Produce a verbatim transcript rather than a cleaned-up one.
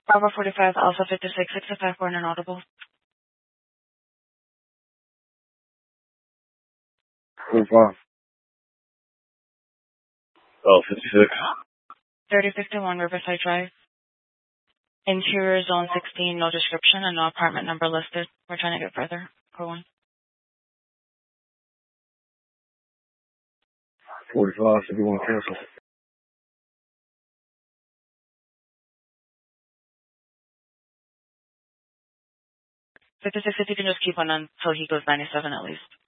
Bravo forty-five, Alpha fifty-six, sixty-five, four, inaudible. forty-five. Oh, fifty-six. thirty fifty-one Riverside Drive. Interior zone sixteen, no description and no apartment number listed. We're trying to get further. Go on. forty-five, fifty-one, cancel. fifty-six, if you can just keep on until he goes ninety-seven at least.